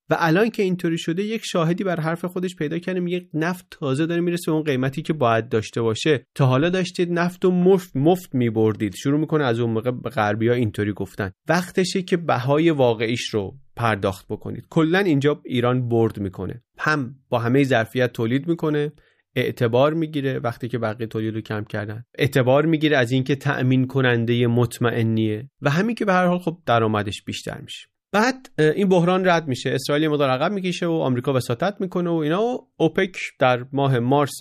و الان که اینطوری شده یک شاهدی بر حرف خودش پیدا کنه، میگه نفت تازه داره میرسه به اون قیمتی که باید داشته باشه. تا حالا داشتید نفت رو مفت میبردید. شروع میکنه از اون موقع به غربی‌ها اینطوری گفتن. وقتشه که بهای واقعیش رو پرداخت بکنید. کلا اینجا ایران برد میکنه، هم با همه ظرفیت تولید میکنه، اعتبار میگیره وقتی که بقیه تولید رو کم کردن، اعتبار میگیره از اینکه تأمین کننده مطمئنیه و همین که به هر حال خب درآمدش بیشتر میشه. بعد این بحران رد میشه، اسرائیل مقدار عقب میکشه و آمریکا وساطت میکنه و اینا، و اوپک در ماه مارس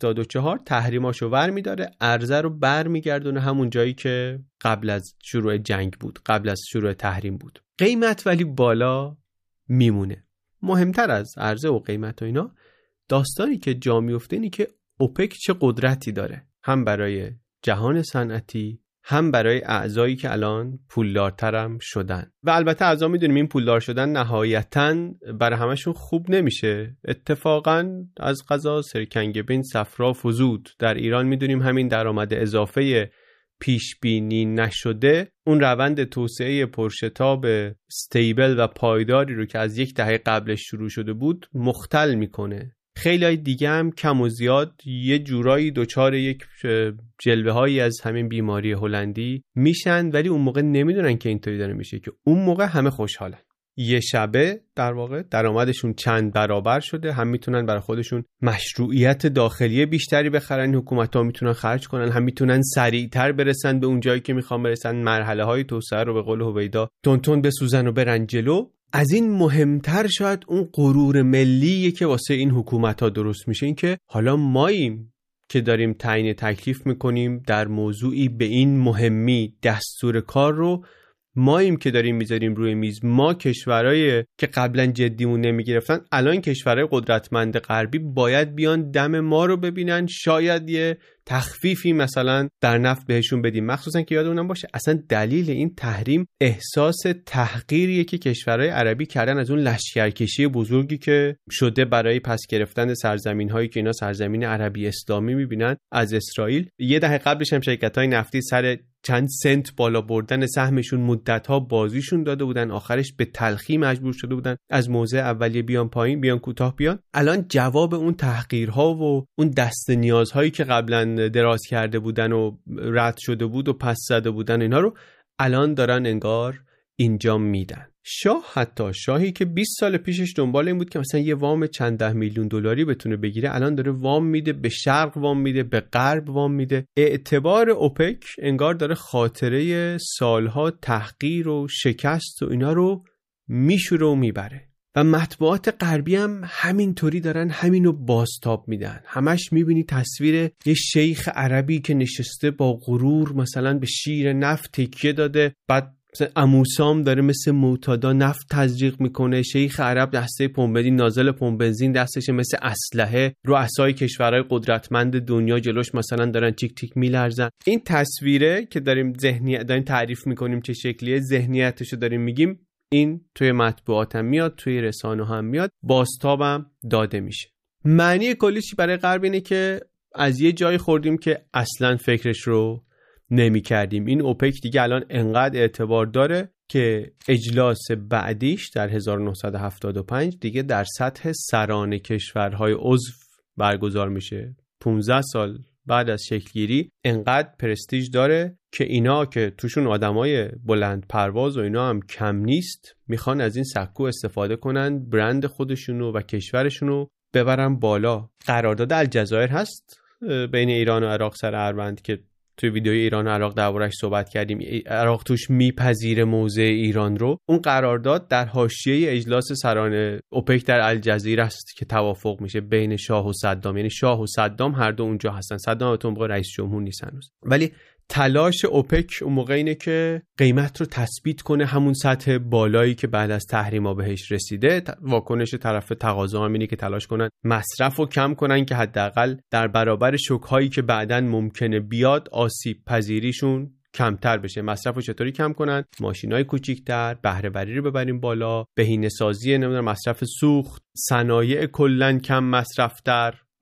74 تحریماشو برمی‌داره، عرضه رو برمیگردونه همون جایی که قبل از شروع جنگ بود، قبل از شروع تحریم بود. قیمت ولی بالا میمونه. مهمتر از عرضه و قیمت و اینا، داستانی که جا میفته اینه که اوپک چه قدرتی داره، هم برای جهان صنعتی، هم برای اعضایی که الان پولدارترم شدن. و البته اعضا میدونیم این پولدار شدن نهایتاً برای همشون خوب نمیشه. اتفاقاً از قضا سرکنگبین صفرا فزود. در ایران میدونیم همین درآمد اضافه پیش بینی نشده اون روند توسعه پرشتاب استیبل و پایداری رو که از یک دهه قبلش شروع شده بود مختل میکنه. خیلی های دیگه هم کم و زیاد یه جورایی دچار یک جلوه هایی از همین بیماری هلندی میشن، ولی اون موقع نمیدونن که اینطوری داره میشه، که اون موقع همه خوشحالن. یه شبه در واقع درآمدشون چند برابر شده، هم میتونن برای خودشون مشروعیت داخلی بیشتری بخرن، حکومت‌ها میتونن خرج کنن، هم میتونن سریعتر برسن به اون جایی که میخوان برسن، مرحله های توسعه رو به قول هویدا تون بسوزن و برن جلو. از این مهمتر شاید اون غرور ملیه که واسه این حکومت‌ها درست میشه، این که حالا ماییم که داریم تعیین تکلیف میکنیم در موضوعی به این مهمی، دستور کار رو ماییم که داریم میذاریم روی میز. ما کشورهای که قبلا جدیمون نمیگرفتن، الان کشورهای قدرتمند غربی باید بیان دم ما رو ببینن، شاید یه تخفیفی مثلا در نفت بهشون بدیم. مخصوصا که یادمون باشه اصلا دلیل این تحریم احساس تحقیریه که کشورهای عربی کردن از اون لشکرکشی بزرگی که شده برای پس گرفتن سرزمین‌هایی که اینا سرزمین عربی اسلامی میبینن از اسرائیل. یه دهه قبلش هم شرکت‌های نفتی سر چند سنت بالا بردن سهمشون مدت‌ها بازیشون داده بودن، آخرش به تلخی مجبور شده بودن از موضع اولیه بیان پایین، بیان کوتاه بیان. الان جواب اون تحقیرها و اون دست نیازهایی که قبلا دراز کرده بودن و رد شده بود و پس زده بودن، اینا رو الان دارن انگار اینجا میدن. حتی شاهی که 20 سال پیشش دنبال این بود که مثلا یه وام چند ده میلیون دلاری بتونه بگیره، الان داره وام میده، به شرق وام میده، به غرب وام میده. اعتبار اوپک انگار داره خاطره سالها تحقیر و شکست و اینا رو میشوره و میبره. و مطبوعات غربی هم همینطوری دارن همینو بازتاب میدن. همش میبینی تصویر یه شیخ عربی که نشسته با غرور مثلا به شیر نفت تکیه داده، بعد عموسام داره مثل معتادا نفت تزریق میکنه، شیخ عرب دسته پمپ نازل پمپ بنزین دستشه مثل اسلحه، رؤسای کشورهای قدرتمند دنیا جلوش مثلا دارن تیک تیک میلرزن. این تصویره که داریم تعریف میکنیم چه شکلیه، ذهنیتشو داریم میگیم، این توی مطبوعات هم میاد، توی رسانه هم میاد، بازتابم داده میشه. معنی کلیش برای غرب اینه که از یه جایی خوردیم که اصلا فکرش رو نمی کردیم. این اوپک دیگه الان انقدر اعتبار داره که اجلاس بعدیش در 1975 دیگه در سطح سران کشورهای عضو برگزار میشه. 15 سال بعد از شکلگیری انقدر پرستیژ داره که اینا که توشون آدمای بلند پرواز و اینا هم کم نیست، میخوان از این سکو استفاده کنن، برند خودشونو و کشورشونو ببرن بالا. قرارداد الجزایر هست بین ایران و عراق سر اروند که توی ویدیوی ایران و عراق دربارش صحبت کردیم. عراق توش میپذیره موضع ایران رو. اون قرارداد در حاشیه اجلاس سران اوپک در الجزایر است که توافق میشه بین شاه و صدام، یعنی شاه و صدام هر دو اونجا هستن. صدام اون موقع رئیس جمهور نیست هنوز، ولی تلاش اوپک اون موقع اینه که قیمت رو تثبیت کنه همون سطح بالایی که بعد از تحریما بهش رسیده. واکنش طرف تقاضا هم اینه که تلاش کنن مصرف رو کم کنن که حداقل در برابر شوک‌هایی که بعداً ممکنه بیاد آسیب پذیریشون کمتر بشه. مصرف رو چطوری کم کنن؟ ماشینای کوچیک‌تر، بهره وری رو ببریم بالا، بهینه‌سازی مصرف سوخت، صنایع کلاً کم مصرف‌تر،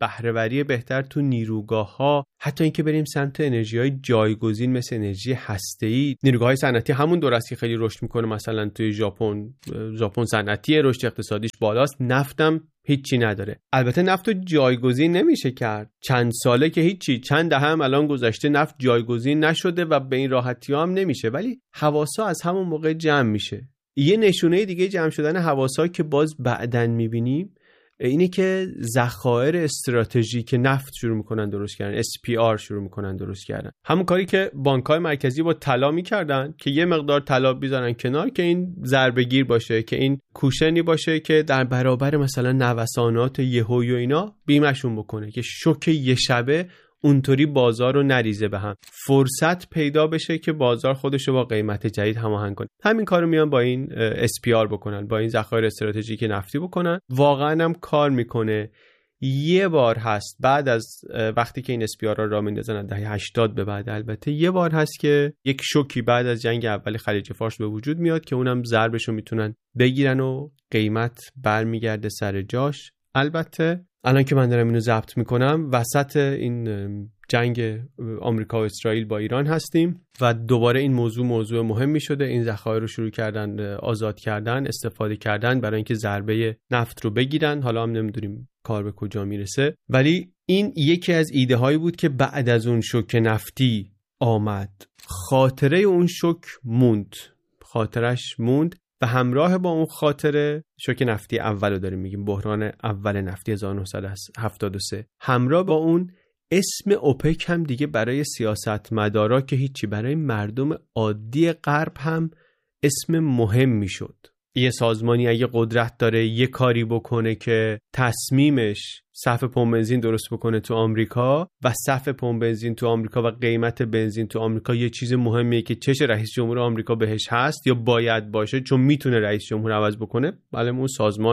بهره‌وری بهتر تو نیروگاه‌ها، حتی اینکه بریم سمت انرژی‌های جایگزین مثل انرژی هسته‌ای. نیروگاه‌های صنعتی همون دور است که خیلی رشد می‌کنه، مثلا توی ژاپن صنعتی رشد اقتصادیش بالاست، نفتم هیچی نداره. البته نفت رو جایگزین نمیشه کرد، چند ساله که هیچی، چند دهه هم الان گذشته نفت جایگزین نشده و به این راحتی هم نمیشه، ولی حواسا از همون موقع جمع میشه. یه نشونه دیگه جمع شدن حواسا که باز بعدن میبینیم اینه که ذخایر استراتژیک نفت شروع میکنن درست کردن، SPR شروع میکنن درست کردن. همون کاری که بانک‌های مرکزی با طلا میکردن که یه مقدار طلا بذارن کنار که این ضربه‌گیر باشه، که این کوشنی باشه که در برابر مثلا نوسانات یهویی و اینا بیمشون بکنه، که شوک یه شبه اونطوری بازار رو نریزه به هم، فرصت پیدا بشه که بازار خودش رو با قیمت جدید هماهنگ کنه. همین کارو میان با این SPR بکنن، با این ذخایر استراتژیک نفتی بکنن. واقعا هم کار میکنه. یه بار هست بعد از وقتی که این SPR را میندازن دهه 80 به بعد، البته یه بار هست که یک شوکی بعد از جنگ اول خلیج فارس به وجود میاد که اونم ضربش رو میتونن بگیرن و قیمت برمیگرده سر جاش. البته الان که من دارم اینو ضبط میکنم وسط این جنگ آمریکا و اسرائیل با ایران هستیم و دوباره این موضوع مهمی شده. این ذخایر رو شروع کردن آزاد کردن، استفاده کردن برای اینکه ضربه نفت رو بگیرن. حالا هم نمیدونیم کار به کجا میرسه، ولی این یکی از ایده هایی بود که بعد از اون شوک نفتی آمد. خاطره اون شوک خاطرش موند و همراه با اون خاطره شوک نفتی اولو داریم میگیم، بحران اول نفتی 1973. همراه با اون اسم اوپک هم دیگه برای سیاستمدارا که هیچی، برای مردم عادی غرب هم اسم مهم میشد. یه سازمانی اگه قدرت داره یه کاری بکنه که تصمیمش صف پمپ بنزین درست بکنه تو آمریکا و صف پمپ بنزین تو آمریکا و قیمت بنزین تو آمریکا یه چیز مهمیه که چش رئیس جمهور آمریکا بهش هست یا باید باشه چون میتونه رئیس جمهور عوض بکنه، بله اون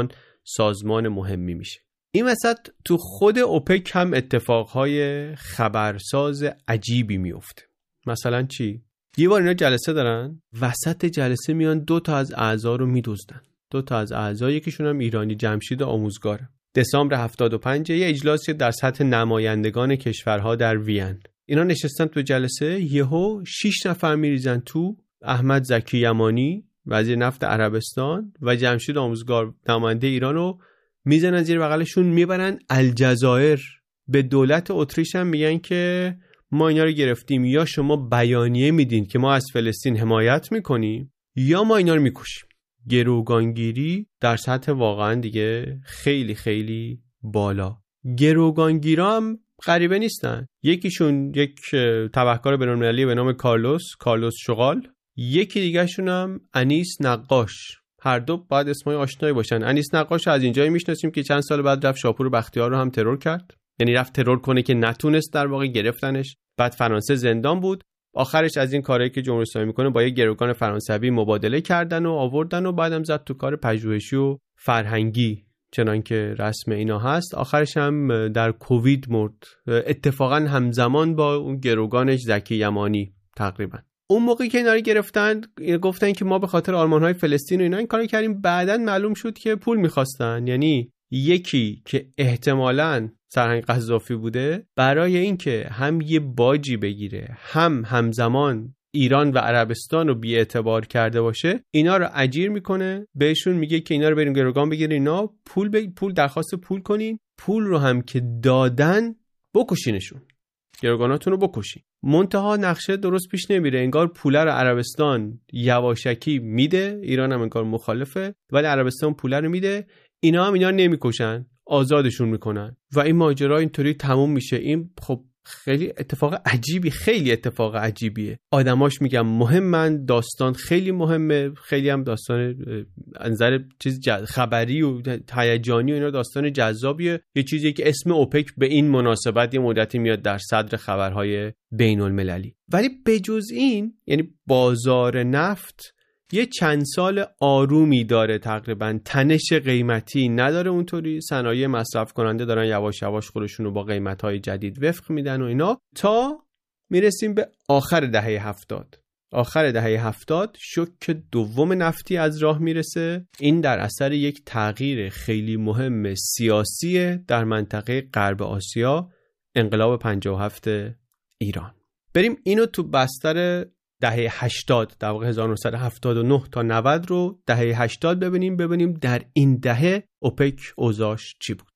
سازمان مهمی میشه. این وسط تو خود اوپک هم اتفاقهای خبرساز عجیبی میفته. مثلا چی؟ یه بار اینا جلسه دارن، وسط جلسه میان 2 تا از اعضا رو میدزدن. 2 تا از اعضا، یکیشون هم ایرانی، جمشید آموزگاره. دسامبر 75 یه اجلاسی در سطح نمایندگان کشورها در وین. اینا نشستن تو جلسه، یهو 6 نفر میریزن تو، احمد زکی یمانی وزیر نفت عربستان و جمشید آموزگار نماینده ایرانو میزنن زیر بغلشون میبرن الجزایر. به دولت اتریش هم میگن که ما اینا رو گرفتیم، یا شما بیانیه میدین که ما از فلسطین حمایت میکنیم یا ما اینا رو میکشیم. گروگانگیری در سطح واقعا دیگه خیلی خیلی بالا. گروگانگیرا هم غریبه نیستن. یکیشون یک تبهکار بین‌المللی به نام کارلوس شغال، یکی دیگه شون هم انیس نقاش. هر دو باید اسمای آشنایی باشن. انیس نقاش از اینجایی میشناسیم که چند سال بعد رفت شاپور بختیار رو هم ترور کرد، یعنی رفت ترور کنه که نتونست، در واقع گرفتنش. بعد فرانسه زندان بود، آخرش از این کاری که جمهوری اسلامی میکنه با یک گروگان فرانسوی مبادله کردن و آوردن و بعدم زد تو کار پژوهشی و فرهنگی چنان که رسم اینا هست. آخرش هم در کووید مرد، اتفاقا همزمان با اون گروگانش زکی یمانی تقریبا. اون موقعی که اینا رو گرفتن گفتن که ما به خاطر آرمان‌های فلسطین و اینا این کارو کردیم. بعداً معلوم شد که پول می‌خواستن، یعنی یکی که احتمالاً سرهنگ قذافی بوده برای اینکه هم یه باجی بگیره هم همزمان ایران و عربستان رو بی‌اعتبار کرده باشه، اینا رو اجیر میکنه، بهشون میگه که اینا رو بریم گروگان بگیرین، اینا پول درخواست پول کنین، پول رو هم که دادن بکشینشون، گروگاناتون رو بکشین. منتها نقشه درست پیش نمیره، انگار پوله رو عربستان یواشکی میده، ایران هم انگار مخالفه، ولی عربستان پوله رو میده، اینا هم اینا نمیکشن، آزادشون میکنن و این ماجرا اینطوری تموم میشه. این خب خیلی اتفاق عجیبیه. آدماش میگم مهمن، داستان خیلی مهمه، خیلی هم داستان انظر چیز خبری و هیجانی و اینا داستان جذابیه. یه چیزی که اسم اوپک به این مناسبت یه مدتی میاد در صدر خبرهای بین المللی. ولی بجز این، یعنی بازار نفت یه چند سال آرومی داره، تقریبا تنش قیمتی نداره اونطوری. صنایع مصرف کننده دارن یواش یواش خودشون رو با قیمت‌های جدید وفق میدن و اینا، تا میرسیم به آخر دهه 70. آخر دهه 70 شوک دوم نفتی از راه میرسه. این در اثر یک تغییر خیلی مهم سیاسی در منطقه غرب آسیا، انقلاب 57 ایران. بریم اینو تو بستر دهه 80 در واقع 1979 تا 90 رو دهه 80 ببینیم در این دهه اوپک اوضاعش چی بود.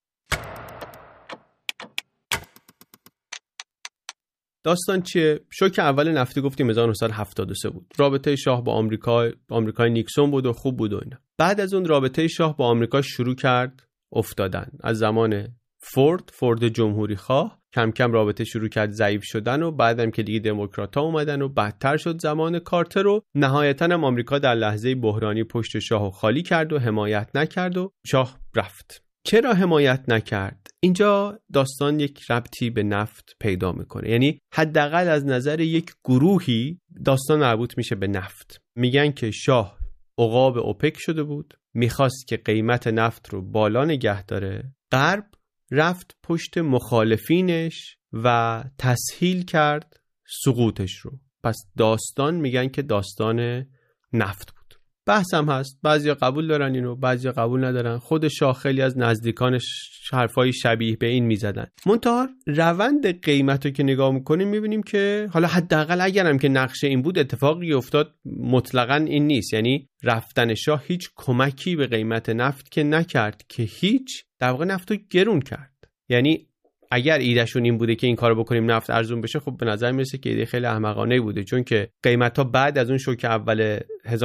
داستان چیه؟ شوک اول نفتی گفتیم 1973 بود. رابطه شاه با آمریکای نیکسون بود و خوب بود و اینا. بعد از اون رابطه شاه با آمریکا شروع کرد افتادن. از زمان فورد جمهوری خواه کم کم رابطه شروع کرد ضعیف شدن و بعدم که دیگه دموکرات‌ها اومدن و بدتر شد زمان کارتر رو. نهایتاً هم آمریکا در لحظه بحرانی پشت شاهو خالی کرد و حمایت نکرد و شاه رفت. چرا حمایت نکرد؟ اینجا داستان یک ربطی به نفت پیدا میکنه. یعنی حداقل از نظر یک گروهی داستان مربوط میشه به نفت. میگن که شاه عقاب اوپک شده بود، میخواست که قیمت نفت رو بالا نگه داره. غرب رفت پشت مخالفینش و تسهیل کرد سقوطش رو. پس داستان میگن که داستان نفت بود. بحث هم هست، بعضیا قبول دارن اینو، بعضیا قبول ندارن. خود شاه خیلی از نزدیکانش حرفای شبیه به این میزدن. منتها روند قیمت رو که نگاه میکنیم میبینیم که حالا حداقل اگرم که نقشه این بود اتفاقی افتاد مطلقاً این نیست. یعنی رفتن شاه هیچ کمکی به قیمت نفت که نکرد، که هیچ در واقع نفت رو گرون کرد. یعنی اگر ایدهشون این بوده که این کارو بکنیم نفت ارزون بشه، خب به نظر میرسه که ایده خیلی احمقانه بوده، چون که قیمت‌ها بعد از اون شوک اول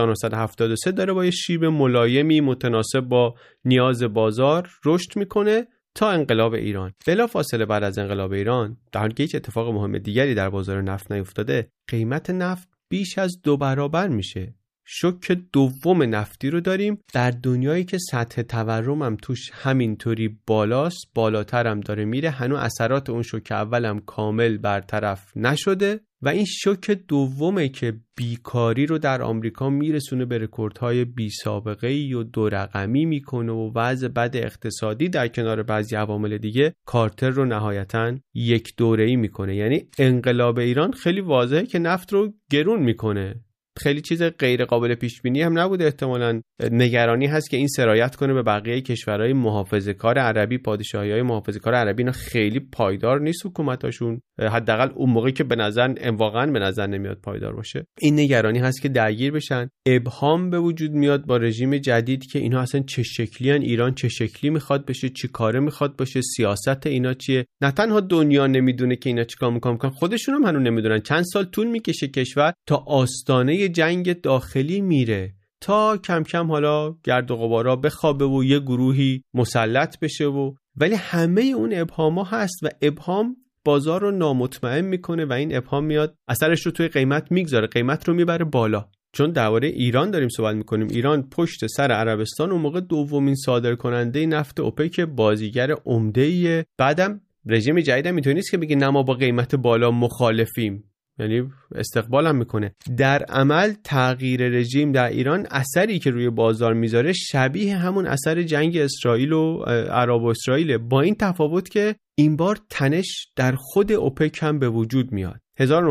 1973 داره با یه شیب ملایمی متناسب با نیاز بازار رشد میکنه تا انقلاب ایران. بلافاصله بعد از انقلاب ایران، در حالی که هیچ اتفاق مهم دیگری در بازار نفت نیفتاده، قیمت نفت بیش از 2 برابر میشه. شوک دوم نفتی رو داریم در دنیایی که سطح تورم هم توش همینطوری بالاست، بالاتر هم داره میره. هنوز اثرات اون شوک اول هم کامل برطرف نشده و این شوک دومه که بیکاری رو در آمریکا میرسونه به رکوردهای بی سابقه‌ای و 2 رقمی میکنه و وضع بد اقتصادی در کنار بعضی عوامل دیگه کارتر رو نهایتاً یک دوره‌ای میکنه. یعنی انقلاب ایران خیلی واضحه که نفت رو گرون میکنه. خیلی چیز غیر قابل پیش بینی هم نبوده. احتمالاً نگرانی هست که این سرایت کنه به بقیه کشورهای محافظه‌کار عربی. پادشاهی‌های محافظه‌کار عربی اینا خیلی پایدار نیست حکومتاشون، حداقل اون موقعی که واقعاً به نظر نمیاد پایدار باشه. این نگرانی هست که درگیر بشن. ابهام به وجود میاد با رژیم جدید که اینا اصلا چه شکلی ان، ایران چه شکلی میخواد بشه، چی کاره میخواد باشه، سیاست اینا چیه. نه تنها دنیا نمیدونه که اینا چیکار میکنن، خودشون هم هنوز نمیدونن. چند سال طول میکشه کشور تا آستانه جنگ داخلی میره، تا کم کم حالا گرد و غبارا بخوابه و یه گروهی مسلط بشه ولی همه اون ابهاما هست و ابهام بازار رو نامطمئن میکنه و این ابهام میاد اثرش رو توی قیمت میگذاره، قیمت رو میبره بالا. چون درباره ایران داریم صحبت میکنیم. ایران پشت سر عربستان اون موقع دومین صادرکننده نفت اوپک، بازیگر عمده‌ایه. بعدم رژیم جدیدم اینطوری نیست که بگه نه ما با قیمت بالا مخالفیم، یعنی استقبال هم میکنه. در عمل تغییر رژیم در ایران اثری که روی بازار میذاره شبیه همون اثر جنگ اسرائیل و عرب و اسرائیل، با این تفاوت که این بار تنش در خود اوپک هم به وجود میاد.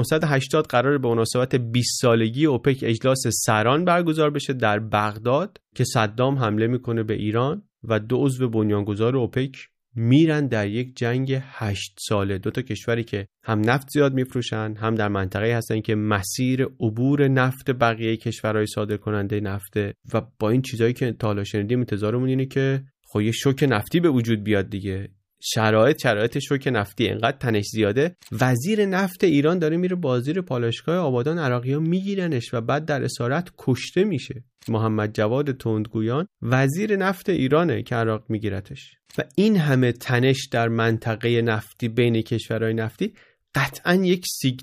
1980 قراره به مناسبت 20 سالگی اوپک اجلاس سران برگزار بشه در بغداد که صدام حمله میکنه به ایران و 2 عضو بنیانگذار اوپک میرن در یک جنگ 8 ساله. 2 تا کشوری که هم نفت زیاد میفروشن، هم در منطقه‌ای هستن که مسیر عبور نفت بقیه کشورهای صادرکننده نفته و با این چیزایی که تا حالا شنیدیم انتظارمون اینه که خب یه شوک نفتی به وجود بیاد دیگه. شرایط شوک نفتی انقدر تنش زیاده، وزیر نفت ایران داره میره بازیر پالایشگاه آبادان، عراقی‌ها میگیرنش و بعد در اسارت کشته میشه. محمد جواد تندگویان وزیر نفت ایرانه که عراق میگیرتش. و این همه تنش در منطقه نفتی بین کشورهای نفتی قطعاً یک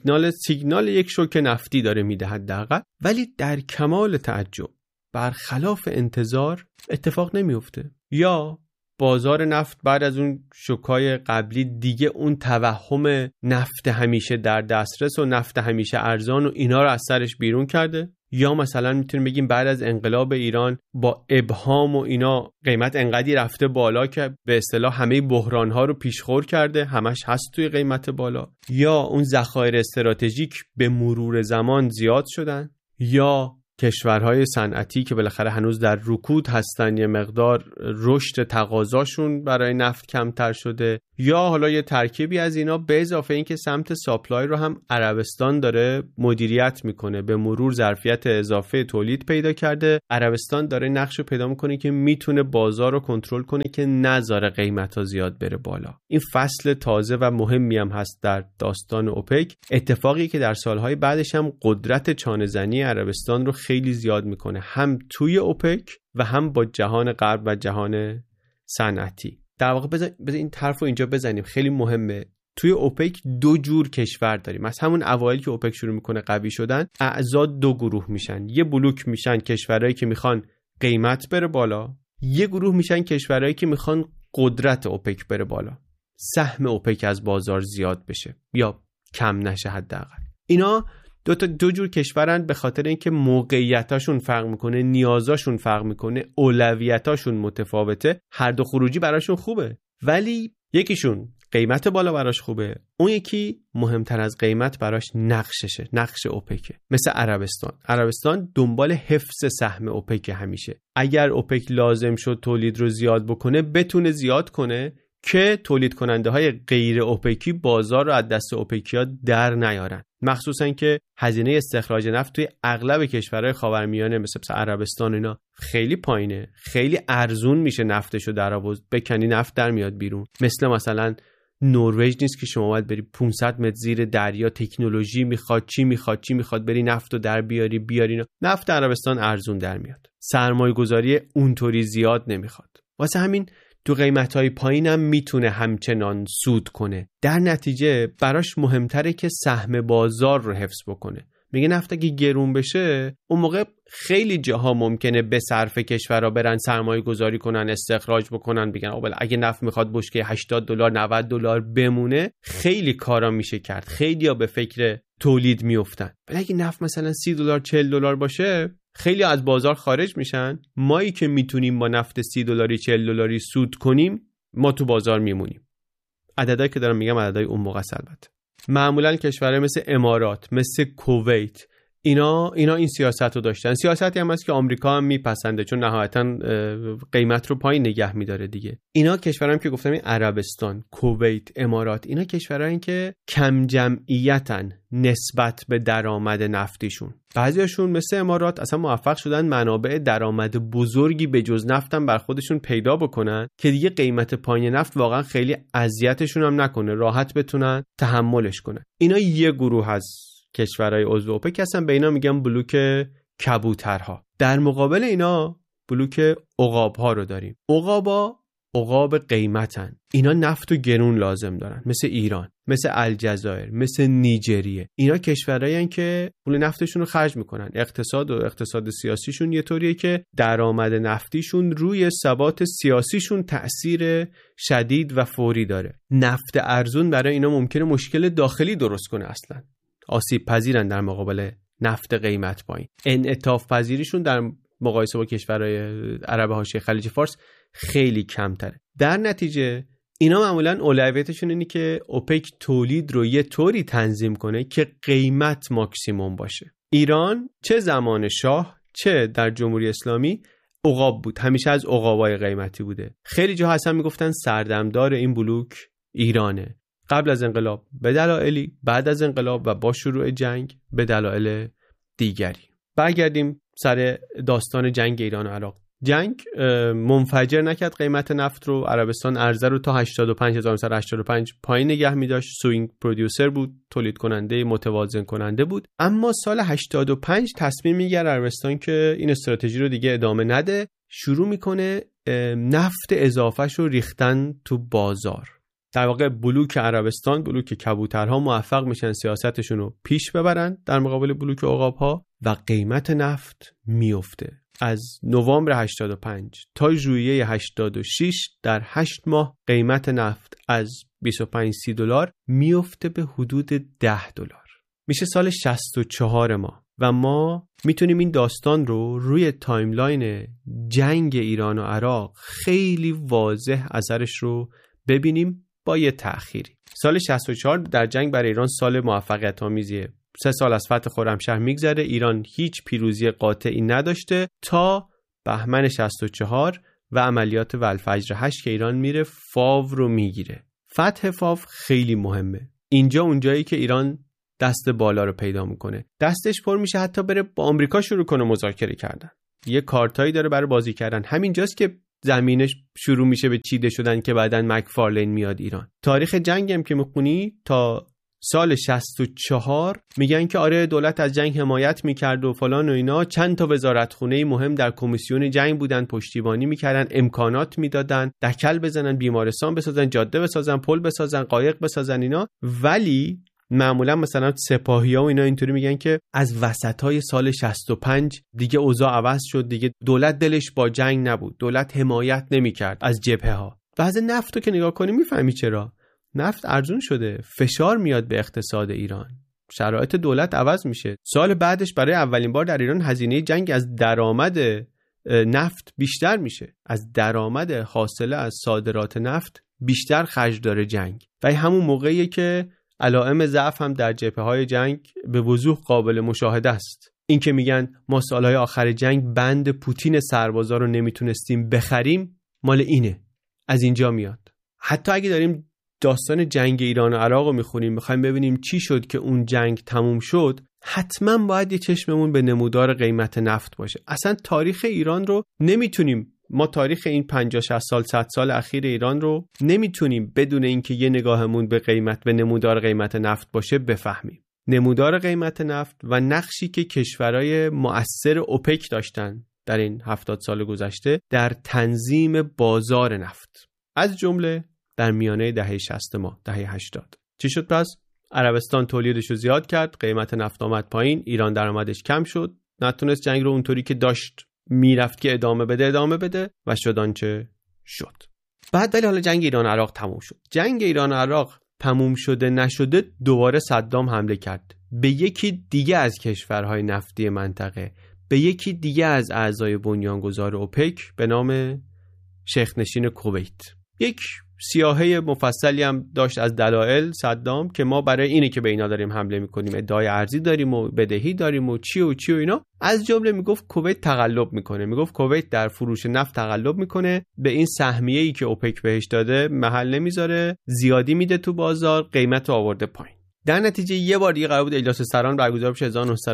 سیگنال یک شوک نفتی داره میده حداقل، ولی در کمال تعجب برخلاف انتظار اتفاق نمیفته. یا بازار نفت بعد از اون شوکای قبلی دیگه اون توهم نفت همیشه در دسترس و نفت همیشه ارزان و اینا رو از سرش بیرون کرده، یا مثلا میتونیم بگیم بعد از انقلاب ایران با ابهام و اینا قیمت انقدری رفته بالا که به اصطلاح همه بحران‌ها رو پیشخور کرده، همش هست توی قیمت بالا. یا اون ذخایر استراتژیک به مرور زمان زیاد شدن، یا کشورهای صنعتی که بالاخره هنوز در رکود هستن یه مقدار رشد تقاضاشون برای نفت کمتر شده، یا حالا یه ترکیبی از اینا، به اضافه این که سمت ساپلای رو هم عربستان داره مدیریت میکنه، به مرور ظرفیت اضافه تولید پیدا کرده. عربستان داره نقش رو پیدا میکنه که میتونه بازار رو کنترل کنه که نذاره قیمت‌ها زیاد بره بالا. این فصل تازه و مهمی هم هست در داستان اوپک، اتفاقی که در سالهای بعدش هم قدرت چانه‌زنی عربستان رو خیلی زیاد میکنه، هم توی اوپک و هم با جهان غرب و جهان صنعتی. در واقع بذار این طرف رو اینجا بزنیم، خیلی مهمه. توی اوپک دو جور کشور داریم. از همون اوایل که اوپک شروع میکنه قوی شدن، اعضا دو گروه میشن. یه بلوک میشن کشورهایی که میخوان قیمت بره بالا، یه گروه میشن کشورهایی که میخوان قدرت اوپک بره بالا، سهم اوپک از بازار زیاد بشه یا کم نشه حداقل. اینا دو جور کشورن به خاطر اینکه موقعیتاشون فرق میکنه، نیازاشون فرق میکنه، اولویتاشون متفاوته. هر دو خروجی براشون خوبه، ولی یکیشون قیمت بالا براش خوبه، اون یکی مهمتر از قیمت براش نقششه، نقش اوپکه. مثل عربستان دنبال حفظ سهم اوپک همیشه. اگر اوپک لازم شد تولید رو زیاد بکنه، بتونه زیاد کنه که تولید کننده های غیر اوپکی بازار رو از دست اوپکیا در نیارن. مخصوصا که هزینه استخراج نفت توی اغلب کشورهای خاورمیانه مثل عربستان اینا خیلی پایینه، خیلی ارزون میشه نفتشو در آورد، بکنی نفت در میاد بیرون. مثلا نروژ نیست که شما باید بری 500 متر زیر دریا، تکنولوژی میخواد، چی میخواد بری نفتو در بیاری. نفت عربستان ارزون در میاد، سرمایه‌گذاری اونطوری زیاد نمیخواد. واسه همین تو قیمت‌های پایینم میتونه همچنان سود کنه. در نتیجه براش مهمتره که سهم بازار رو حفظ بکنه. میگه نفت اگه گرون بشه، اون موقع خیلی جاها ممکنه به صرف کشورها برن سرمایه گذاری کنن، استخراج بکنن، بگن اگه نفت میخواد بشکه $80 $90 بمونه، خیلی کارا میشه کرد، خیلیا به فکر تولید میافتن. ولی اگه نفت مثلا $30 $40 باشه، خیلی از بازار خارج میشن. مایی که میتونیم با نفت $30 $40 سود کنیم، ما تو بازار میمونیم. عددایی که دارم میگم عددای اون موقع البته. معمولا کشورهای مثل امارات، مثل کویت، اینا این سیاست رو داشتن. سیاستی هم هست که آمریکا هم میپسنده، چون نهایتا قیمت رو پایین نگه میداره دیگه. اینا کشورام که گفتم، این عربستان، کویت، امارات، اینا کشورهایی که کم جمعیتن نسبت به درآمد نفتیشون. بعضیاشون مثل امارات اصلا موفق شدن منابع درآمد بزرگی به جز نفتم بر خودشون پیدا بکنن که دیگه قیمت پایین نفت واقعا خیلی اذیتشون هم نکنه، راحت بتونن تحملش کنن. اینا یه گروه از کشورهای عضو اوپک هستن، به اینا میگن بلوک کبوترها. در مقابل اینا بلوک عقاب‌ها رو داریم. عقاب قیمتن. اینا نفت و گرون لازم دارن، مثل ایران، مثل الجزایر، مثل نیجریه. اینا کشورهایی هستن که پول نفتشون رو خرج میکنن. اقتصاد سیاسیشون یه طوریه که درآمد نفتیشون روی ثبات سیاسیشون تأثیر شدید و فوری داره. نفت ارزون برای اینا ممکنه مشکل داخلی درست کنه، اصلا آسیب پذیرن در مقابل نفت قیمت پایین. انعطاف پذیریشون در مقایسه با کشورهای عرب حاشیه خلیج فارس خیلی کمتره. در نتیجه اینا معمولاً اولویتشون اینه که اوپک تولید رو یه طوری تنظیم کنه که قیمت ماکسیموم باشه. ایران چه زمان شاه چه در جمهوری اسلامی عقاب بود، همیشه از عقابای قیمتی بوده. خیلی جاها اصلا میگفتن سردمدار این بلوک ایرانه. قبل از انقلاب به دلایلی، بعد از انقلاب و با شروع جنگ به دلایل دیگری. برگردیم سر داستان جنگ ایران و عراق. جنگ منفجر نکرد قیمت نفت رو. عربستان عرضه رو تا 85,085 پایین نگه می داشت. سوینگ پرودیوسر بود، تولید کننده متوازن کننده بود. اما سال 85 تصمیم میگیره عربستان که این استراتژی رو دیگه ادامه نده، شروع میکنه نفت اضافهش رو ریختن تو بازار. در واقع بلوک عربستان، بلوک کبوترها موفق میشن سیاستشون رو پیش ببرن در مقابل بلوک عقابها و قیمت نفت میفته. از نوامبر 85 تا ژوئیه 86 در 8 ماه قیمت نفت از $25-30 میفته به حدود $10. میشه سال 64 ما. و ما میتونیم این داستان رو روی تایملاین جنگ ایران و عراق خیلی واضح اثرش رو ببینیم با یه تأخیری. سال 64 در جنگ برای ایران سال موفقیت آمیزیه. 3 سال از فتح خرمشهر میگذره، ایران هیچ پیروزی قاطعی نداشته تا بهمن 64 و عملیات والفجر 8 که ایران میره فاو رو میگیره. فتح فاو خیلی مهمه. اینجا اونجایی که ایران دست بالا رو پیدا میکنه، دستش پر میشه حتی بره با آمریکا شروع کنه مذاکره کردن. یه کارتایی داره برای بازی کردن. همینجاست که زمینش شروع میشه به چیده شدن که بعداً مکفارلین میاد ایران. تاریخ جنگ هم که میخونی تا سال 64 میگن که آره دولت از جنگ حمایت میکرد و فلان و اینا، چند تا وزارتخونه مهم در کمیسیون جنگ بودن، پشتیبانی میکردن، امکانات میدادن، دکل بزنن، بیمارستان بسازن، جاده بسازن، پل بسازن، قایق بسازن اینا. ولی معمولا مثلا سپاهی‌ها و اینا اینطوری میگن که از وسطای سال 65 دیگه اوضاع عوض شد، دیگه دولت دلش با جنگ نبود، دولت حمایت نمیکرد از جبهه‌ها. وضع نفتو که نگاه کنی میفهمی چرا. نفت ارزون شده، فشار میاد به اقتصاد ایران، شرایط دولت عوض میشه. سال بعدش برای اولین بار در ایران هزینه جنگ از درآمد نفت بیشتر میشه، از درآمد حاصله از صادرات نفت بیشتر خرج داره جنگ. و همون موقعیه که علائم ضعف هم در جبهه‌های جنگ به وضوح قابل مشاهده است. این که میگن ما سالهای آخر جنگ بند پوتین سربازا رو نمیتونستیم بخریم، مال اینه، از اینجا میاد. حتی اگه داریم داستان جنگ ایران و عراق رو میخونیم، میخوایم ببینیم چی شد که اون جنگ تموم شد، حتما باید یه چشممون به نمودار قیمت نفت باشه. اصلا تاریخ ایران رو نمیتونیم، ما تاریخ این 50-60 سال 100 سال اخیر ایران رو نمیتونیم بدون اینکه یه نگاهمون به قیمت، به نمودار قیمت نفت باشه بفهمیم. نمودار قیمت نفت و نقشی که کشورهای مؤثر اوپک داشتن در این 70 سال گذشته در تنظیم بازار نفت، از جمله در میانه دهه 60 ما، دهه 80. چی شد پس؟ عربستان تولیدش رو زیاد کرد، قیمت نفت آمد پایین، ایران درآمدش کم شد، نتونست جنگ رو اونطوری که داشت میرفت که ادامه بده و شد آنچه شد. بعد ولی حالا جنگ ایران عراق تموم شد. جنگ ایران عراق تموم شده نشده دوباره صدام حمله کرد به یکی دیگه از کشورهای نفتی منطقه، به یکی دیگه از اعضای بنیانگذار اوپک به نام شیخ نشین کویت. یک سیاهه مفصلی هم داشت از دلایل صدام که ما برای اینه که به اینا داریم حمله میکنیم، ادعای ارزی داریم و بدهی داریم و چی و اینا. از جمله میگفت کویت تقلب میکنه، میگفت کویت در فروش نفت تقلب میکنه، به این سهمیه‌ای که اوپک بهش داده محل نمیذاره، زیادی میده تو بازار، قیمت رو آورده پایین. در نتیجه یه بار دیگه قرار بود اجلاس سران برگزار بشه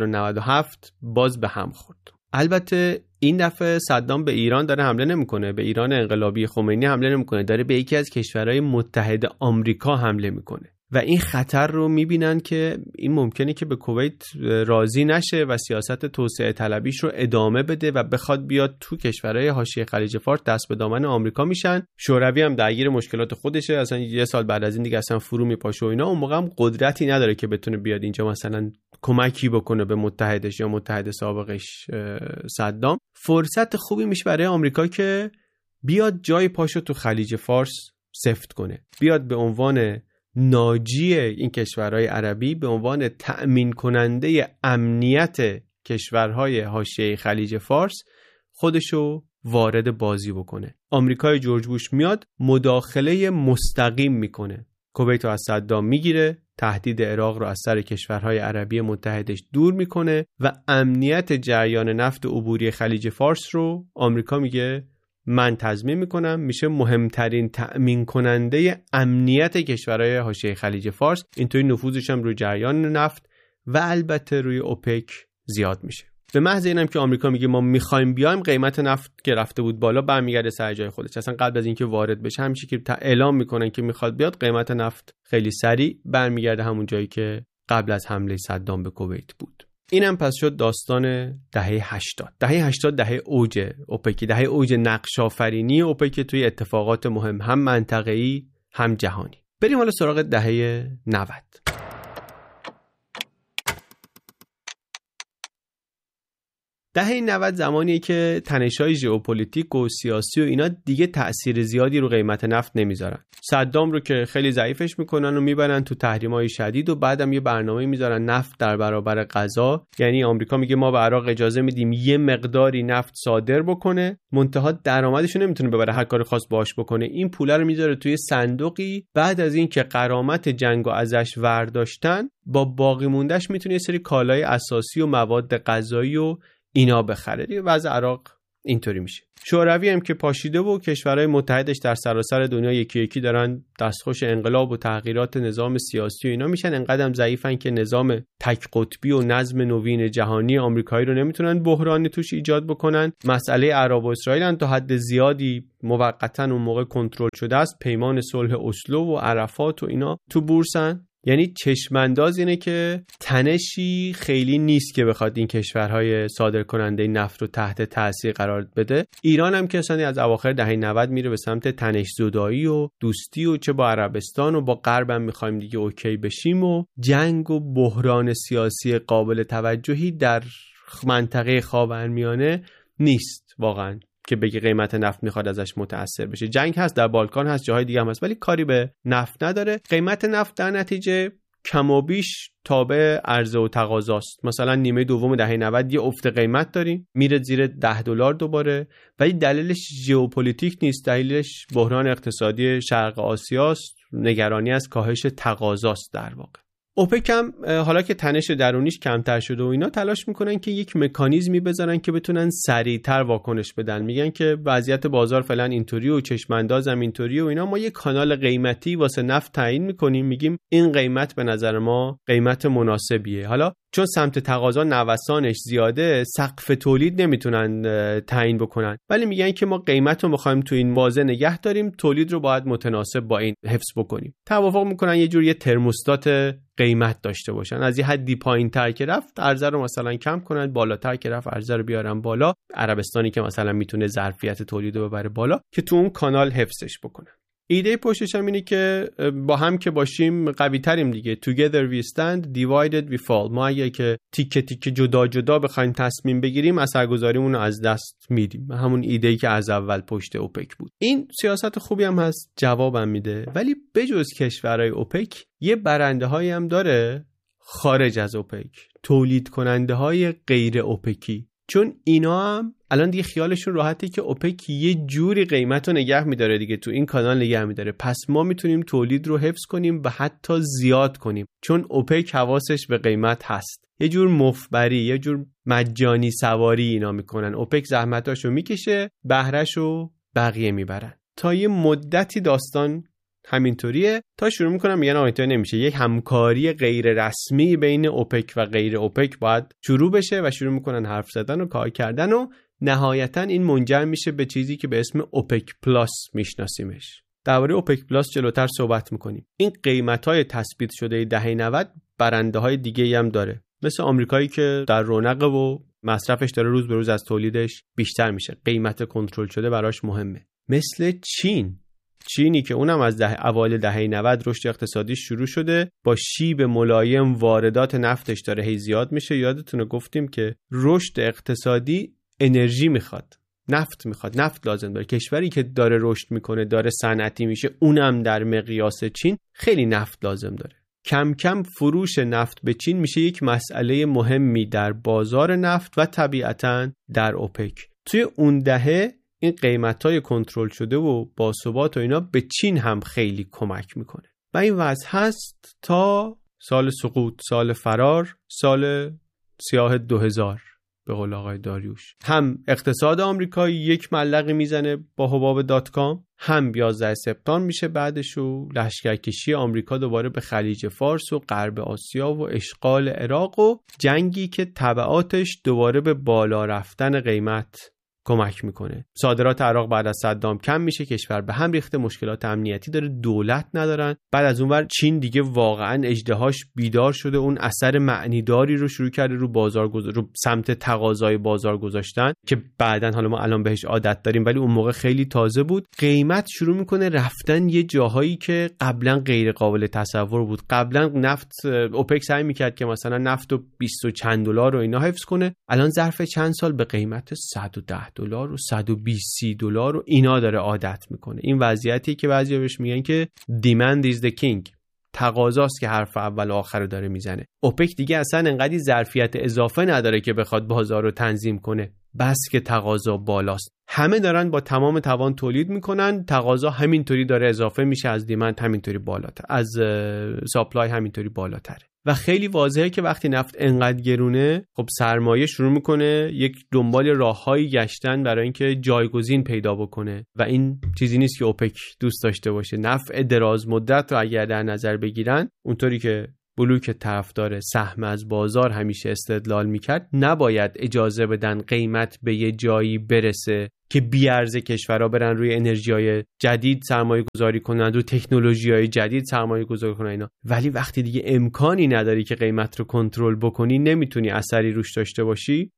1997، باز به هم خورد. البته این دفعه صدام به ایران داره حمله نمیکنه، به ایران انقلابی خمینی حمله نمیکنه، داره به یکی از کشورهای متحد آمریکا حمله میکنه و این خطر رو میبینن که این ممکنه که به کویت راضی نشه و سیاست توسعه طلبیش رو ادامه بده و بخواد بیاد تو کشورهای حاشیه خلیج فارس دست به دامن آمریکا میشن. شوروی هم درگیر مشکلات خودشه، اصلا یه سال بعد از این دیگه اصلا فرو میپاشه و اینا. اون موقع هم قدرتی نداره که بتونه بیاد اینجا مثلا کمکی بکنه به متحدش یا متحد سابقش صدام. فرصت خوبی میشه برای آمریکا که بیاد جای پاشو تو خلیج فارس سفت کنه، بیاد به عنوان ناجی این کشورهای عربی، به عنوان تأمین کننده امنیت کشورهای حاشیه خلیج فارس خودشو وارد بازی بکنه. آمریکای جورج بوش میاد مداخله مستقیم میکنه، کویت رو از صدام میگیره، تهدید عراق رو از سر کشورهای عربی متحدش دور میکنه و امنیت جریان نفت عبوری خلیج فارس رو آمریکا میگه من تضمین میکنم، میشه مهمترین تأمین کننده امنیت کشورهای حاشیه خلیج فارس. اینطوری نفوذش هم روی جریان نفت و البته روی اوپک زیاد میشه. به محض اینم که آمریکا میگه ما میخوایم بیایم، قیمت نفت که رفته بود بالا برمیگرده سر جای خودش. اصلا قبل از اینکه وارد بشه همیشه که اعلام میکنن که میخواد بیاد، قیمت نفت خیلی سریع برمیگرده همون جایی که قبل از حمله صدام به کویت بود. اینم پس شد داستان دهه 80. دهه 80 دهه اوج اوپک، دهه اوج نقش آفرینی اوپک توی اتفاقات مهم، هم منطقه‌ای هم جهانی. بریم حالا سراغ دهه 90. دهه 90 زمانیه که تنش‌های ژئوپلیتیک و سیاسی و اینا دیگه تأثیر زیادی رو قیمت نفت نمیذارن. صدام رو که خیلی ضعیفش میکنن و میبرن تو تحریم‌های شدید و بعدم یه برنامه میذارن نفت در برابر غذا. یعنی آمریکا میگه ما به عراق اجازه میدیم یه مقداری نفت صادر بکنه، منتها درآمدش رو نمیتونه ببره، هر کاری خواست باهاش بکنه. این پوله رو میذاره توی صندوقی، بعد از این که غرامت جنگو ازش ورداشتن با باقی موندهش میتونه یه سری کالای اساسی و مواد غذایی و اینا بخره. دیگه وضع عراق اینطوری میشه. شوروی هم که پاشیده و کشورهای متحدش در سراسر دنیا یکی یکی دارن دستخوش انقلاب و تغییرات نظام سیاسی و اینا میشن، انقدرم ضعیفن که نظام تک قطبی و نظم نوین جهانی آمریکایی رو نمیتونن بحرانی توش ایجاد بکنن. مسئله عرب و اسرائیل هم تا حد زیادی موقتا اون موقع کنترل شده است. پیمان صلح اسلو و عرفات و اینا تو بورسن. یعنی چشمانداز اینه که تنشی خیلی نیست که بخواد این کشورهای صادر کننده نفت رو تحت تاثیر قرار بده. ایران هم که اصلا از اواخر دهه 90 میره به سمت تنش زدایی و دوستی و چه با عربستان و با غرب هم میخوایم دیگه اوکی بشیم و جنگ و بحران سیاسی قابل توجهی در منطقه خاورمیانه نیست واقعا که بگی قیمت نفت میخواد ازش متاثر بشه. جنگ هست، در بالکان هست، جاهای دیگه هم هست، ولی کاری به نفت نداره. قیمت نفت در نتیجه کم و بیش تابع عرضه و تقاضاست. مثلا نیمه دوم دهه 90 یه افت قیمت داریم، میره زیر $10 دوباره، ولی دلیلش ژئوپلیتیک نیست، دلیلش بحران اقتصادی شرق آسیاست، نگرانی از کاهش تقاضاست در واقع. اوپک هم حالا که تنش درونیش کمتر شده و اینا تلاش میکنن که یک مکانیزمی بذارن که بتونن سریعتر واکنش بدن. میگن که وضعیت بازار فعلا اینطوری و چشمانداز هم اینطوری و اینا، ما یک کانال قیمتی واسه نفت تعیین میکنیم، میگیم این قیمت به نظر ما قیمت مناسبیه. حالا چون سمت تقاضا نوسانش زیاده، سقف تولید نمیتونن تعیین بکنن، ولی میگن که ما قیمت رو میخوایم تو این بازه نگه داریم، تولید رو باید متناسب با این حفظ بکنیم. توافق میکنن یه جور یه ترموستات قیمت داشته باشن، از یه حدی پایین‌تر که رفت عرضه رو مثلا کم کنن، بالاتر که رفت عرضه رو بیارن بالا. عربستانی که مثلا میتونه ظرفیت تولید رو ببره بالا که تو اون کانال حفظش بکنن. ایده پشتش هم اینه که با هم که باشیم قوی تریم دیگه. Together we stand, divided we fall. ما اگه که تیکه تیکه جدا جدا بخوایم تصمیم بگیریم اثرگذاریمون رو از دست میدیم. همون ایده‌ای که از اول پشت اوپک بود. این سیاست خوبی هم هست، جوابم میده، ولی بجز کشورهای اوپک یه برنده هایی هم داره خارج از اوپک، تولید کننده های غیر اوپکی. چون اینا هم الان دیگه خیالشون راحته که اوپک یه جوری قیمت رو نگه میداره دیگه، تو این کانال نگه میداره، پس ما میتونیم تولید رو حفظ کنیم و حتی زیاد کنیم، چون اوپک حواسش به قیمت هست. یه جور مفبری، یه جور مجانی سواری اینا میکنن. اوپک زحمتاشو میکشه، بهرهشو بقیه میبرن. تا یه مدتی داستان همینطوریه تا شروع میکنم میگن آیتا نمیشه، یک همکاری غیر رسمی بین اوپک و غیر اوپک باید شروع بشه و شروع میکنن حرف زدن و کار کردن و نهایتا این منجر میشه به چیزی که به اسم اوپک پلاس میشناسیمش. درباره اوپک پلاس جلوتر صحبت میکنیم. این قیمت‌های تثبیت شده دهه 90 برنده‌های دیگه‌ای هم داره، مثل آمریکایی که در رونق و مصرفش داره روز به روز از تولیدش بیشتر میشه، قیمت کنترل شده براش مهمه. مثل چینی که اونم از اوایل دهه 90 رشد اقتصادی شروع شده، با شیب ملایم واردات نفتش داره هی زیاد میشه. یادتونه گفتیم که رشد اقتصادی انرژی میخواد، نفت میخواد، نفت لازم داره. کشوری که داره رشد میکنه، داره صنعتی میشه، اونم در مقیاس چین خیلی نفت لازم داره. کم کم فروش نفت به چین میشه یک مسئله مهمی در بازار نفت و طبیعتاً در اوپک. توی اون دهه این قیمت‌های کنترل شده و باثبات و اینا به چین هم خیلی کمک میکنه و این وضع هست تا سال سقوط، سال فرار، سال سیاه 2000 به قول آقای داریوش. هم اقتصاد آمریکایی یک ملقی میزنه با حباب .com، هم 11 سپتامبر میشه بعدش و لشکرکشی آمریکا دوباره به خلیج فارس و غرب آسیا و اشغال عراق و جنگی که تبعاتش دوباره به بالا رفتن قیمت کمک میکنه. صادرات عراق بعد از صدام کم میشه، کشور به هم ریخته، مشکلات امنیتی داره، دولت ندارن. بعد از اونور چین دیگه واقعا اژدهاش بیدار شده، اون اثر معنیداری رو شروع کرده رو بازار رو سمت تقاضای بازار گذاشتن که بعدن حالا ما الان بهش عادت داریم، ولی اون موقع خیلی تازه بود. قیمت شروع میکنه رفتن یه جاهایی که قبلا غیر قابل تصور بود. قبلا نفت اوپک سعی میکرد که مثلا نفت رو 20 و چند دلار رو اینا حفظ کنه، الان ظرف چند سال به قیمت $110 و $120 و اینا داره عادت میکنه. این وضعیتی که بعضیا بهش میگن که demand is the king، تقاضاست که حرف اول و آخر رو داره میزنه. اوپک دیگه اصلا انقدی ظرفیت اضافه نداره که بخواد بازار رو تنظیم کنه، بس که تقاضا بالاست. همه دارن با تمام توان تولید میکنن، تقاضا همینطوری داره اضافه میشه، از دیمند همینطوری بالاتر، از ساپلای همینطوری بالاتره. و خیلی واضحه که وقتی نفت انقدر گرونه، خب سرمایه شروع میکنه یک دنبال راههایی گشتن برای اینکه جایگزین پیدا بکنه و این چیزی نیست که اوپک دوست داشته باشه. نفع دراز مدت رو اگر در نظر بگیرن، اونطوری که بلوک طرفدار سهم از بازار همیشه استدلال میکرد، نباید اجازه بدن قیمت به یه جایی برسه که بیارزه کشورها برن روی انرژی‌های جدید سرمایه گذاری کنن، روی تکنولوژی‌های جدید سرمایه گذاری کنن اینا. ولی وقتی دیگه امکانی نداری که قیمت رو کنترل بکنی، نمیتونی اثری روش داشته باشی،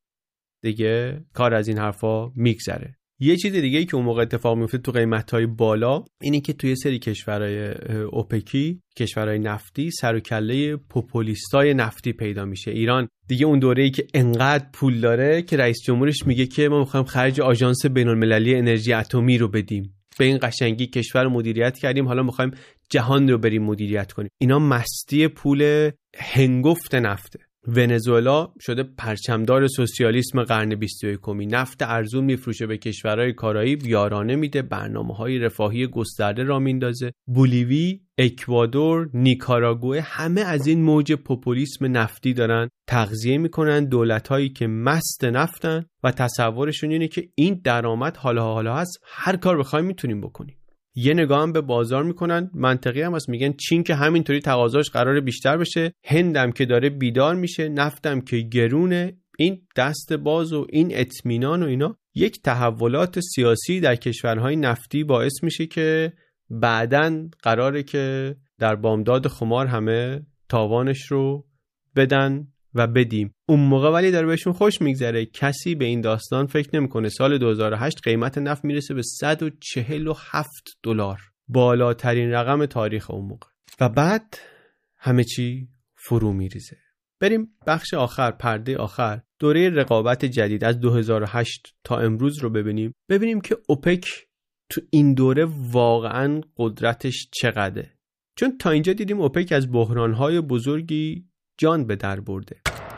دیگه کار از این حرفا میگذره. یه چیز دیگه که اون موقع اتفاق میفته تو قیمت‌های بالا اینه که توی سری کشورهای اوپکی، کشورهای نفتی، سر و کله پوپولیستای نفتی پیدا میشه. ایران دیگه اون دوره‌ای که انقدر پول داره که رئیس جمهورش میگه که ما می‌خوایم خرج آژانس بین‌المللی انرژی اتمی رو بدیم. به این قشنگی کشور رو مدیریت کردیم، حالا می‌خوایم جهان رو بریم مدیریت کنیم. اینا مستی پول هنگفت نفته. ونزوئلا شده پرچمدار سوسیالیسم قرن 21. نفت ارزون میفروشه به کشورهای کارائیب، یارانه میده، برنامه‌های رفاهی گسترده را میندازه. بولیوی، اکوادور، نیکاراگوئه، همه از این موج پوپولیسم نفتی دارن تغذیه میکنن. دولت‌هایی که مست نفتن و تصورشون اینه که این درآمد حالا هست، هر کار بخوایم میتونیم بکنیم. یه نگاه هم به بازار میکنن، منطقی هم هست، میگن چین که همینطوری تقاضاش قراره بیشتر بشه، هندم که داره بیدار میشه، نفتم که گرونه، این دست باز و این اطمینان و اینا، یک تحولات سیاسی در کشورهای نفتی باعث میشه که بعدن قراره که در بامداد خمار همه تاوانش رو بدن و بدیم. اون موقع ولی داره بهشون خوش میگذره. کسی به این داستان فکر نمیکنه. سال 2008 قیمت نفت میرسه به $147، بالاترین رقم تاریخ اون موقع، و بعد همه چی فرو میریزه. بریم بخش آخر، پرده آخر، دوره رقابت جدید از 2008 تا امروز رو ببینیم که اوپک تو این دوره واقعا قدرتش چقدره. چون تا اینجا دیدیم اوپک از بحرانهای بزرگی جان به در برده.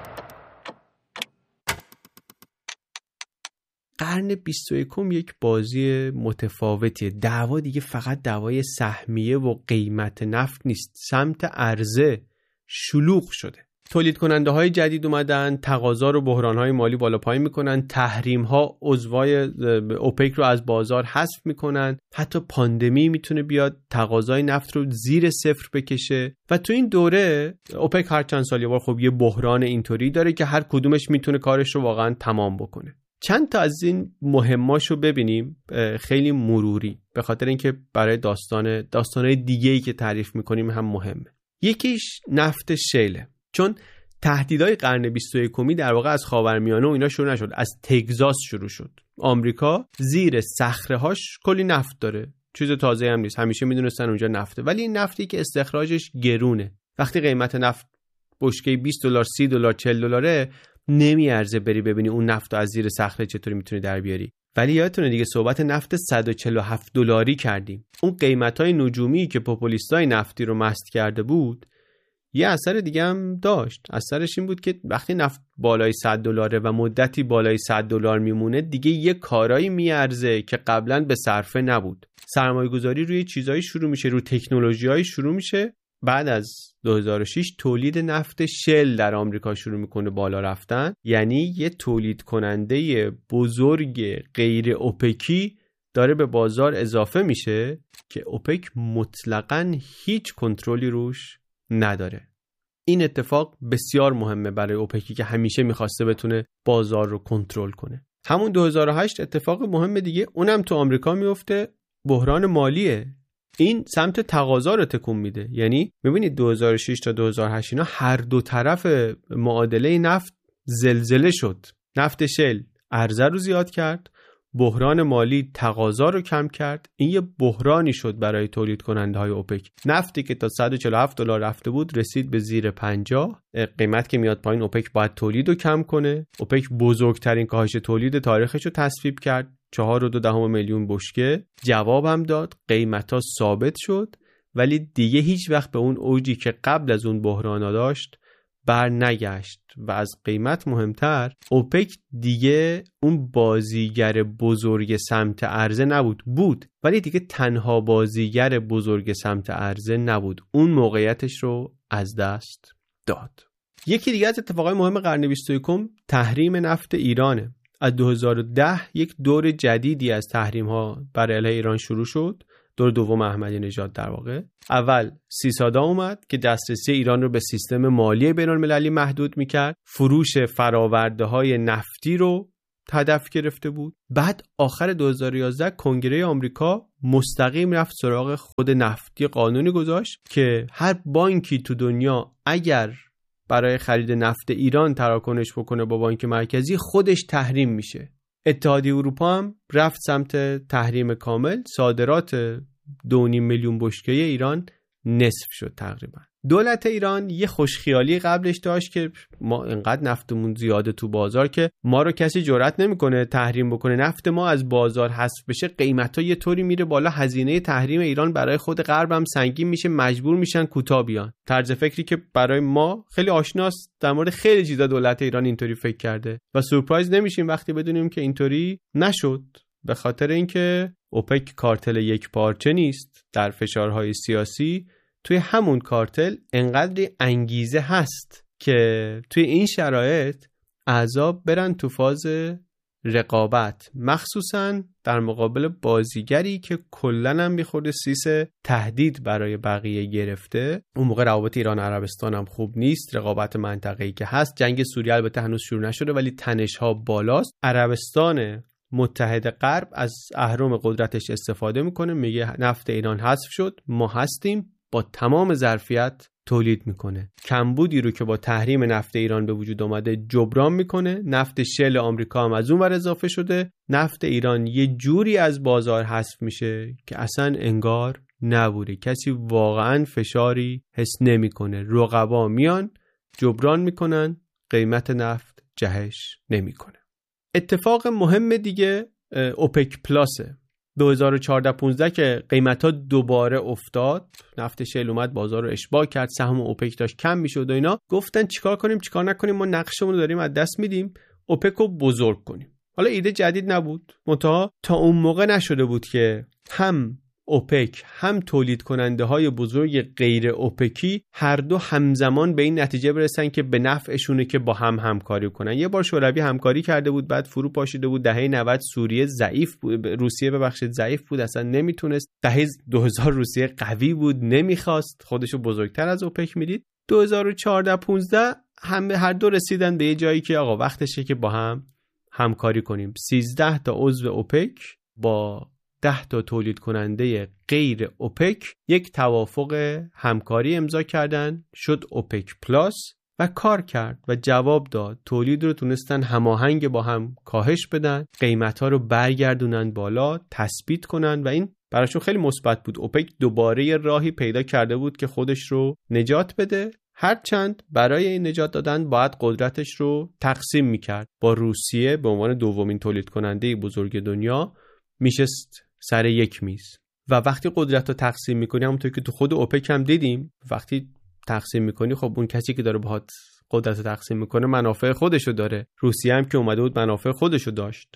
قرن 21 یک بازی متفاوتیه. دعوا دیگه فقط دعوای سهمیه و قیمت نفت نیست، سمت عرضه شلوغ شده. تولید کننده های جدید اومدن، تقاضا رو بحران های مالی بالا پایین میکنن، تحریم ها عضوای اوپک رو از بازار حذف میکنن، حتی پاندمی میتونه بیاد تقاضای نفت رو زیر صفر بکشه. و تو این دوره اوپک هر چند سال یه بار خب یه بحران اینطوری داره که هر کدومش میتونه کارش رو واقعا تمام بکنه. چند تا از این مهماشو ببینیم خیلی مروری، به خاطر اینکه برای داستانهای دیگه‌ای که تعریف میکنیم هم مهمه. یکیش نفت شیله، چون تهدیدهای قرن 21 در واقع از خاورمیانه و اینا شروع نشد، از تگزاس شروع شد. آمریکا زیر صخره‌هاش کلی نفت داره، چیز تازه هم نیست، همیشه میدونستن اونجا نفته، ولی این نفتی که استخراجش گرونه. وقتی قیمت نفت بشکه $20، $30، $40 نمیارزه بری ببینی اون نفت از زیر صخره چطوری میتونی در بیاری. ولی یادتونه دیگه صحبت نفت $147 کردیم. اون قیمت‌های نجومی که پوپولیستای نفتی رو مست کرده بود یه اثر دیگه هم داشت. اثرش این بود که وقتی نفت بالای $100 و مدتی بالای $100 میمونه، دیگه یه کارایی میارزه که قبلا به صرفه نبود. سرمایه‌گذاری روی چیزایی شروع میشه، روی تکنولوژی‌های شروع میشه. بعد از 2006 تولید نفت شل در آمریکا شروع میکنه بالا رفتن، یعنی یه تولید کننده بزرگ غیر اوپکی داره به بازار اضافه میشه که اوپک مطلقاً هیچ کنترلی روش نداره. این اتفاق بسیار مهمه برای اوپکی که همیشه میخواسته بتونه بازار رو کنترل کنه. همون 2008 اتفاق مهم دیگه اونم تو آمریکا میفته، بحران مالیه. این سمت تقاضا رو تکون میده. یعنی میبینید 2006 تا 2008 اینا هر دو طرف معادله نفت زلزله شد. نفت شل عرضه رو زیاد کرد، بحران مالی تقاضا رو کم کرد. این یه بحرانی شد برای تولید کننده های اوپک. نفتی که تا $147 رفته بود رسید به زیر 50. قیمت که میاد پایین، اوپک باید تولید رو کم کنه. اوپک بزرگترین کاهش تولید تاریخش رو تصویب کرد، 4.2 میلیون بشکه. جواب هم داد، قیمتا ثابت شد، ولی دیگه هیچ وقت به اون اوجی که قبل از اون بحرانا داشت بر نگشت. و از قیمت مهمتر، اوپک دیگه اون بازیگر بزرگ سمت عرضه بود، ولی دیگه تنها بازیگر بزرگ سمت عرضه نبود. اون موقعیتش رو از دست داد. یکی دیگه از اتفاقای مهم قرن 21 تحریم نفت ایرانه. از 2010 یک دور جدیدی از تحریم ها بر علیه ایران شروع شد. دور دوم احمدی نژاد در واقع. اول سیسادا اومد که دسترسی ایران رو به سیستم مالی بین‌المللی محدود میکرد. فروش فراورده‌های نفتی رو هدف گرفته بود. بعد آخر 2011 کنگره آمریکا مستقیم رفت سراغ خود نفتی، قانونی گذاشت که هر بانکی تو دنیا اگر برای خرید نفت ایران تراکنش بکنه با بانک مرکزی، خودش تحریم میشه. اتحادیه اروپا هم رفت سمت تحریم کامل. صادرات 2.5 میلیون بشکه ایران نصف شد تقریبا. دولت ایران یه خوشخیالی قبلش داشت که ما انقدر نفتمون زیاده تو بازار که ما رو کسی جرئت نمیکنه تحریم بکنه. نفت ما از بازار حذف بشه، قیمتا یه طوری میره بالا، هزینه تحریم ایران برای خود غرب هم سنگین میشه، مجبور میشن کوتاه بیان. طرز فکری که برای ما خیلی آشناست. در مورد خیلی چیزا دولت ایران اینطوری فکر کرده و سورپرایز نمیشیم وقتی بدونیم که اینطوری نشد. به خاطر اینکه اوپک کارتل یک پارچه نیست. در فشارهای سیاسی توی همون کارتل انقدر انگیزه هست که توی این شرایط اعضا برن تو فاز رقابت، مخصوصاً در مقابل بازیگری که کلاً هم میخورده سیس تهدید برای بقیه گرفته. اون موقع روابط ایران عربستان هم خوب نیست، رقابت منطقه‌ای که هست. جنگ سوریه البته هنوز شروع نشده ولی تنش‌ها بالاست. عربستان متحد غرب از اهرم قدرتش استفاده میکنه، میگه نفت ایران حذف شد، ما هستیم، با تمام ظرفیت تولید میکنه. کمبودی رو که با تحریم نفت ایران به وجود اومده جبران میکنه. نفت شل آمریکا هم از اون ور اضافه شده. نفت ایران یه جوری از بازار حذف میشه که اصلا انگار نبوده. کسی واقعا فشاری حس نمیکنه. رقبا میان جبران میکنن، قیمت نفت جهش نمیکنه. اتفاق مهم دیگه اوپک پلاسه. 2014-15 که قیمتا دوباره افتاد، نفت شل اومد بازار رو اشباع کرد، سهم اوپک داشت کم میشد و اینا، گفتن چیکار کنیم چیکار نکنیم، ما نقشمون رو داریم از دست میدیم، اوپک رو بزرگ کنیم. حالا ایده جدید نبود، منتها تا اون موقع نشده بود که هم اوپک هم تولید کننده های بزرگ غیر اوپکی هر دو همزمان به این نتیجه برسن که به نفعشونه که با هم همکاری کنن. یه بار شوروی همکاری کرده بود، بعد فرو پاشیده بود. دهه 90 سوریه ضعیف بود، روسیه ضعیف بود، اصلا نمیتونست. دهه 2000 روسیه قوی بود، نمیخواست، خودشو بزرگتر از اوپک میدید. 2014-15 هر دو رسیدن به یه جایی که آقا وقتشه که با هم همکاری کنیم. 13 تا عضو اوپک با 10 تا تولید کننده غیر اوپک یک توافق همکاری امضا کردن، شد اوپک پلاس و کار کرد و جواب داد. تولید رو تونستن هماهنگ با هم کاهش بدن، قیمت‌ها رو برگردونن بالا، تثبیت کنن و این براشون خیلی مثبت بود. اوپک دوباره راهی پیدا کرده بود که خودش رو نجات بده، هرچند برای این نجات دادن باید قدرتش رو تقسیم می‌کرد. با روسیه به عنوان دومین تولید کننده بزرگ دنیا میشست سر یک میز و وقتی قدرت رو تقسیم میکنی، همونطور که تو خود اوپک هم دیدیم، وقتی تقسیم میکنی خب اون کسی که داره باهات قدرت رو تقسیم میکنه منافع خودشو داره. روسیه هم که اومده بود منافع خودشو داشت.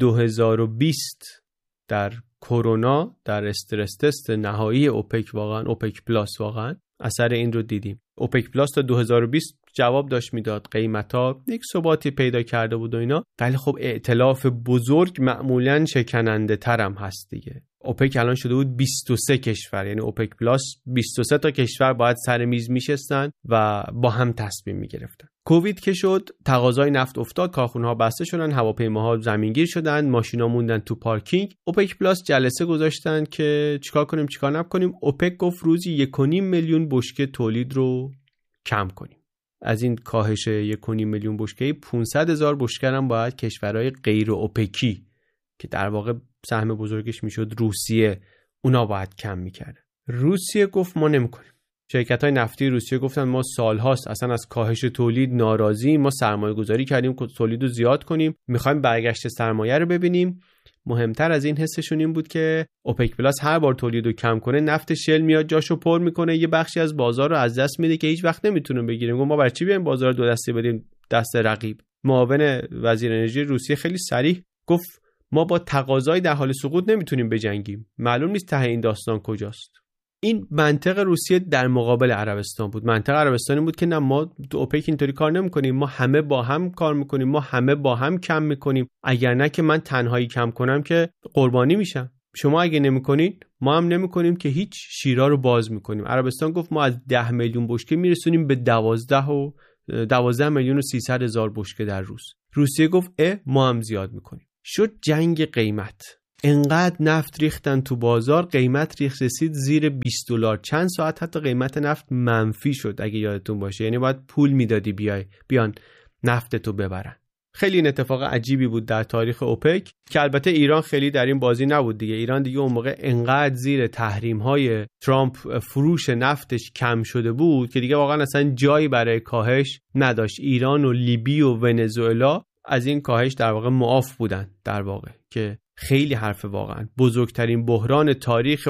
2020 در کرونا، در استرس تست نهایی اوپک، واقعا اوپک پلاس واقعا اثر این رو دیدیم. اوپک پلاس تا 2020 جواب داشت میداد، قیمتا یک ثباتی پیدا کرده بود و اینا، ولی خب ائتلاف بزرگ معمولاً شکننده تر هم هست دیگه. اوپک الان شده بود 23 کشور، یعنی اوپک پلاس 23 تا کشور باید سر میز میشستن و با هم تصمیم میگرفتن. کووید که شد، تقاضای نفت افتاد، کارخونه‌ها بسته شدن، هواپیماها زمینگیر شدن، ماشینا موندن تو پارکینگ. اوپک پلاس جلسه گذاشتن که چیکار کنیم چیکار نکنیم. اوپک گفت روزی 1.5 میلیون بشکه تولید رو کم کنیم. از این کاهش 1.5 میلیون بشکه 500,000 بشکه هم باید کشورهای غیر اوپکی که در واقع سهم بزرگش میشد روسیه، اونا باید کم میکرد. روسیه گفت ما نمیکنیم. شرکت‌های نفتی روسیه گفتن ما سالهاست اصلا از کاهش تولید ناراضی، ما سرمایه گذاری کردیم که تولید رو زیاد کنیم، میخوایم برگشت سرمایه رو ببینیم. مهمتر از این حسشون این بود که اوپک پلاس هر بار تولید رو کم کنه نفت شل میاد جاشو پر میکنه، یه بخشی از بازار رو از دست میده که هیچ وقت نمیتونه بگیره. ما برای چی بیایم بازار دو دسته بدیم دست رقیب؟ معاون وزیر انرژی روسیه خیلی صریح گفت ما با تقاضای در حال سقوط نمیتونیم بجنگیم، معلوم نیست ته این داستان کجاست. این منطق روسیه در مقابل عربستان بود. منطق عربستانی بود که نه، ما تو اوپک اینطوری کار نمی‌کنیم، ما همه با هم کار می‌کنیم، ما همه با هم کم می‌کنیم، اگر نه که من تنهایی کم کنم که قربانی میشم. شما اگه نمی‌کنید ما هم نمی‌کنیم که هیچ، شیرا رو باز می‌کنیم. عربستان گفت ما از 10 میلیون بشکه میرسونیم به 12 میلیون و 300 هزار بشکه در روز. روسیه گفت ما هم زیاد می‌کنیم. شد جنگ قیمت. انقدر نفت ریختن تو بازار، قیمت رسید زیر $20. چند ساعت حتی قیمت نفت منفی شد اگه یادتون باشه، یعنی باید پول میدادی بیان نفتتو ببرن. خیلی این اتفاق عجیبی بود در تاریخ اوپک که البته ایران خیلی در این بازی نبود دیگه. ایران دیگه اون موقع انقدر زیر تحریم‌های ترامپ فروش نفتش کم شده بود که دیگه واقعا اصلا جایی برای کاهش نداشت. ایران و لیبی و ونزوئلا از این کاهش در واقع معاف بودن، در واقع که خیلی حرف واقعا بزرگترین بحران تاریخ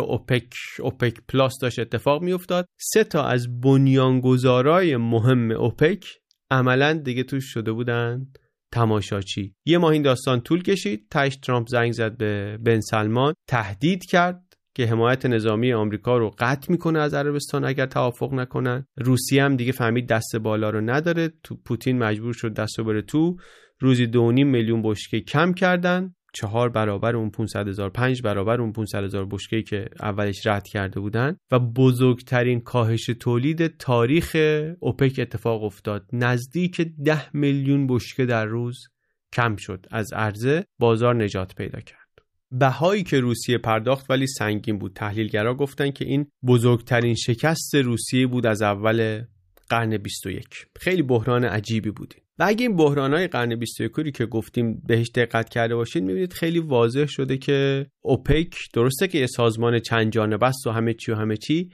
اوپک پلاس داشت اتفاق می افتاد. 3 تا از بنیانگذارای مهم اوپک عملا دیگه توش شده بودن تماشاچی. یه ماه این داستان طول کشید، تاش ترامپ زنگ زد به بن سلمان، تهدید کرد که حمایت نظامی آمریکا رو قطع میکنه از عربستان اگر توافق نکنن. روسیه هم دیگه فهمید دست بالا رو نداره، تو پوتین مجبور شد دستو بره تو. روزی 2.5 میلیون بشکه کم کردن، 4 برابر اون 500,000، 5 برابر اون 500,000 بشکه‌ای که اولش رد کرده بودن و بزرگترین کاهش تولید تاریخ اوپک اتفاق افتاد. نزدیک 10 میلیون بشکه در روز کم شد، از عرضه بازار نجات پیدا کرد. بهایی که روسیه پرداخت ولی سنگین بود. تحلیلگرا گفتن که این بزرگترین شکست روسیه بود از اول قرن 21. خیلی بحران عجیبی بود. و اگه این بحران‌های قرن 21 که گفتیم بهش دقت کرده باشید می‌بینید خیلی واضح شده که اوپک درسته که یه سازمان چند جانبه است و همه چی،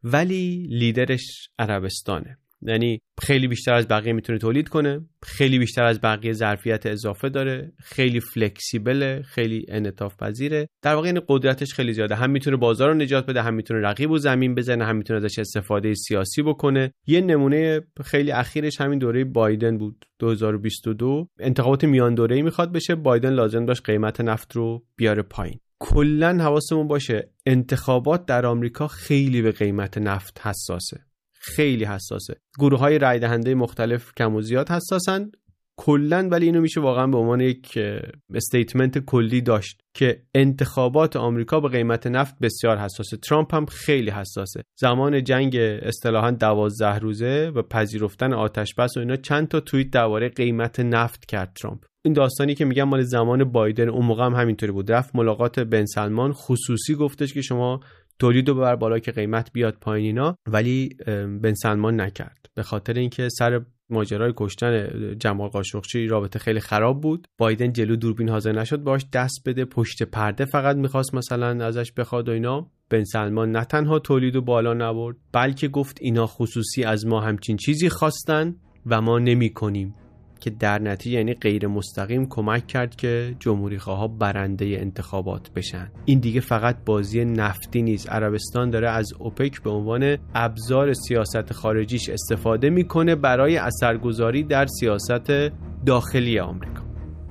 ولی لیدرش عربستانه. یعنی خیلی بیشتر از بقیه میتونه تولید کنه، خیلی بیشتر از بقیه ظرفیت اضافه داره، خیلی فلکسیبله، خیلی انعطاف پذیره. در واقع این قدرتش خیلی زیاده، هم میتونه بازار رو نجات بده، هم میتونه رقیب رو زمین بزنه، هم میتونه ازش استفاده سیاسی بکنه. یه نمونه خیلی اخیرش همین دوره بایدن بود، 2022. انتخابات میان دوره‌ای میخواد بشه، بایدن لازم داشت قیمت نفت رو بیاره پایین. کلاً حواسمون باشه انتخابات در آمریکا خیلی به قیمت نفت حساسه، خیلی حساسه. گروه‌های رای دهنده مختلف کم و زیاد حساسن کلاً، ولی اینو میشه واقعا به عنوان یک استیتمنت کلی داشت که انتخابات آمریکا به قیمت نفت بسیار حساسه. ترامپ هم خیلی حساسه. زمان جنگ اصطلاحاً 12 روزه و پذیرفتن آتش بس و اینا چند تا توییت درباره قیمت نفت کرد ترامپ. این داستانی که میگم مال زمان بایدن، اون موقع هم همینطوری بود. رفت ملاقات بن سلمان، خصوصی گفتش که شما تولید رو ببر بالا که قیمت بیاد پایین اینا، ولی بن سلمان نکرد به خاطر اینکه سر ماجرای کشتن جمال قاشقچی رابطه خیلی خراب بود. بایدن جلو دوربین حاضر نشد باش دست بده، پشت پرده فقط میخواست مثلا ازش بخواد و اینا. بن سلمان نه تنها تولید رو بالا نبرد بلکه گفت اینا خصوصی از ما همچین چیزی خواستن و ما نمی کنیم، که در نتیجه یعنی غیر مستقیم کمک کرد که جمهوری خواها برنده انتخابات بشن. این دیگه فقط بازی نفتی نیست. عربستان داره از اوپک به عنوان ابزار سیاست خارجیش استفاده میکنه برای اثرگذاری در سیاست داخلی آمریکا.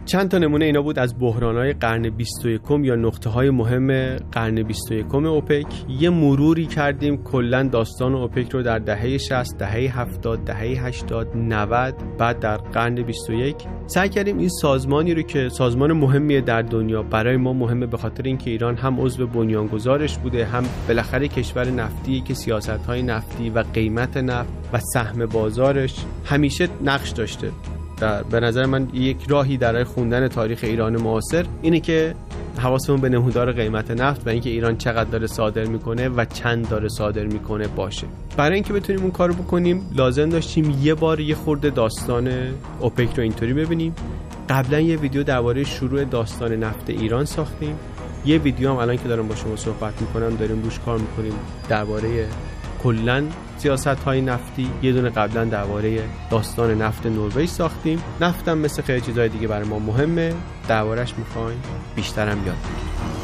چند تا نمونه اینا بود از بحران‌های قرن 21 یا نقطه‌های مهم قرن 21 اوپک. یه مروری کردیم کلاً داستان اوپک رو در دهه 60، دهه 70، دهه 80، 90، بعد در قرن 21. سعی کردیم این سازمانی رو که سازمان مهمیه در دنیا، برای ما مهمه به خاطر اینکه ایران هم عضو بنیانگذارش بوده، هم بالاخره کشور نفتی که سیاست‌های نفتی و قیمت نفت و سهم بازارش همیشه نقش داشته. به نظر من یک راهی در خوندن تاریخ ایران معاصر اینه که حواسمون به نمودار قیمت نفت و اینکه ایران چقدر داره صادر میکنه و چند داره صادر میکنه باشه. برای اینکه بتونیم اون کارو بکنیم لازم داشتیم یه بار یه خورده داستان اوپک رو اینطوری ببینیم. قبلا یه ویدیو درباره شروع داستان نفت ایران ساختیم. یه ویدیو هم الان که دارم با شما صحبت میکنم داریم روش کار میکنیم درباره کلاً سیاست‌های نفتی. یه دونه قبلا درباره داستان نفت نروژ ساختیم. نفتم مثل خیلی چیزای دیگه برای ما مهمه، دربارش می‌خوایم بیشترم یاد بگیریم.